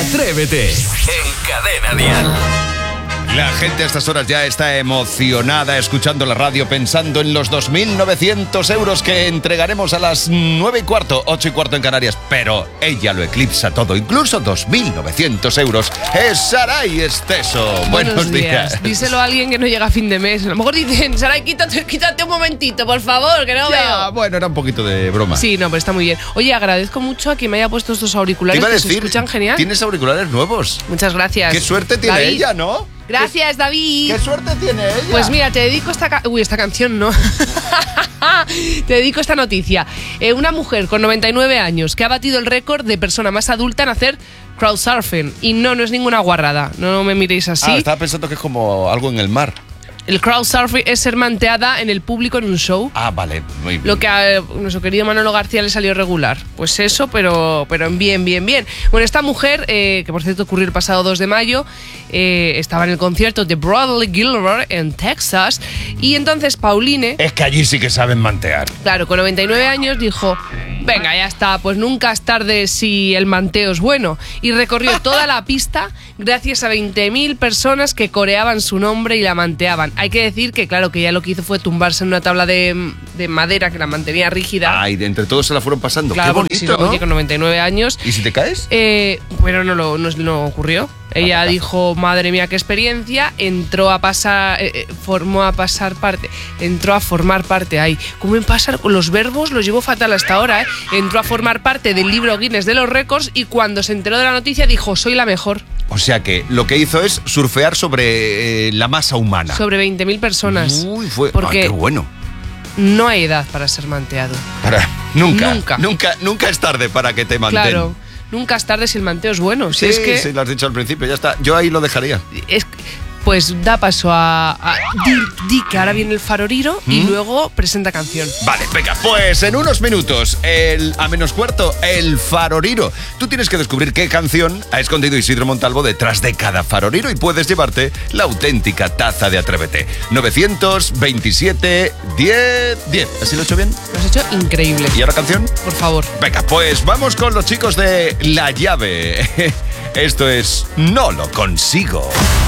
Atrévete en Cadena Dial. La gente a estas horas ya está emocionada escuchando la radio, pensando en los 2.900 euros que entregaremos a las 9:15, 8:15 en Canarias. Pero ella lo eclipsa todo, incluso 2.900 euros. Es Saray Esteso. Buenos días. Díselo a alguien que no llega a fin de mes. A lo mejor dicen, Saray, quítate un momentito, por favor, que no veo. Bueno, era un poquito de broma. Sí, no, pero está muy bien. Oye, agradezco mucho a quien me haya puesto estos auriculares que se escuchan genial. Tienes auriculares nuevos. Muchas gracias. Qué suerte tiene David. ella, ¿no? Gracias, David. ¿Qué suerte tiene ella? Pues mira, te dedico esta canción, no. Te dedico esta noticia. Una mujer con 99 años que ha batido el récord de persona más adulta en hacer crowdsurfing. Y no es ninguna guarrada. No me miréis así. Estaba pensando que es como algo en el mar. El crowdsurfing es ser manteada en el público en un show. Vale, muy bien. Lo que a nuestro querido Manolo García le salió regular. Pues eso, pero en bien. Bueno, esta mujer, que por cierto ocurrió el pasado 2 de mayo, estaba en el concierto de Bradley Gilbert en Texas. Y entonces Pauline... Es que allí sí que saben mantear. Claro, con 99 años dijo... Venga, ya está, pues nunca es tarde si el manteo es bueno. Y recorrió toda la pista gracias a 20.000 personas que coreaban su nombre y la manteaban. Hay que decir que, claro, que ella lo que hizo fue tumbarse en una tabla de madera que la mantenía rígida. Y de entre todos se la fueron pasando. Claro, qué bonito, si no, ¿no? Oye, con 99 años... ¿Y si te caes? Bueno, no ocurrió. Ella dijo, madre mía, qué experiencia. Entró a pasar, entró a formar parte ahí. ¿Cómo me pasa con los verbos? Los llevo fatal hasta ahora, ¿eh? Entró a formar parte del libro Guinness de los récords y cuando se enteró de la noticia dijo, soy la mejor. O sea que lo que hizo es surfear sobre la masa humana. Sobre 20.000 personas. Porque qué bueno. No hay edad para ser manteado. Nunca es tarde para que te mantengan. Claro. Nunca es tarde si el manteo es bueno. Sí, lo has dicho al principio, ya está. Yo ahí lo dejaría. Pues da paso a di que ahora viene el faroriro y luego presenta canción. Vale, venga, pues en unos minutos, a menos cuarto, el faroriro. Tú tienes que descubrir qué canción ha escondido Isidro Montalvo detrás de cada faroriro y puedes llevarte la auténtica taza de Atrévete. 927 10 10. ¿Así lo he hecho bien? Lo has hecho increíble. ¿Y ahora canción? Por favor. Venga, pues vamos con los chicos de La Llave. Esto es No lo consigo.